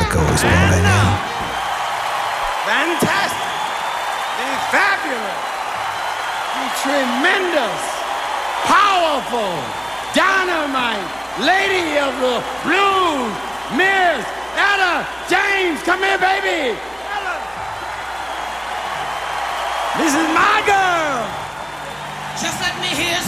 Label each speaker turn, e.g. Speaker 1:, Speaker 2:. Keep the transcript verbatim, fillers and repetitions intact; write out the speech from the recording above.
Speaker 1: Mexico. Spell that name.
Speaker 2: Fantastic. The fabulous. The tremendous. Powerful. Dynamite. Lady of the blues. Miss Etta James. Come here, baby. Ella. This is my girl.
Speaker 3: Just let me hear